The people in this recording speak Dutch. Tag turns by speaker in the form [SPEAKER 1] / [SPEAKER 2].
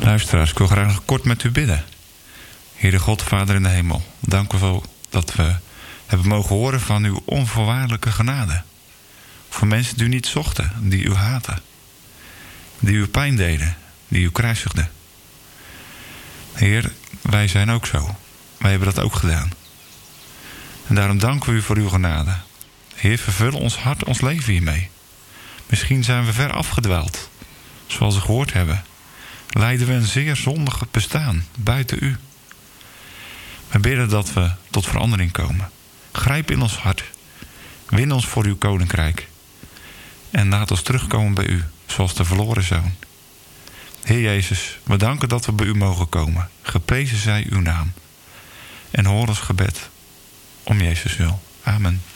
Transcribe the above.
[SPEAKER 1] Luisteraars, ik wil graag nog kort met u bidden. Heere God, Vader in de hemel, dank u wel dat we hebben mogen horen van uw onvoorwaardelijke genade. Voor mensen die u niet zochten, die u haten. Die u pijn deden, die u kruisigden. Heer, wij zijn ook zo. Wij hebben dat ook gedaan. En daarom danken we u voor uw genade. Heer, vervul ons hart, ons leven hiermee. Misschien zijn we ver afgedwaald, zoals we gehoord hebben. Leiden we een zeer zondig bestaan, buiten u. We bidden dat we tot verandering komen. Grijp in ons hart. Win ons voor uw koninkrijk. En laat ons terugkomen bij u, zoals de verloren zoon. Heer Jezus, we danken dat we bij u mogen komen. Geprezen zij uw naam. En hoor ons gebed om Jezus wil. Amen.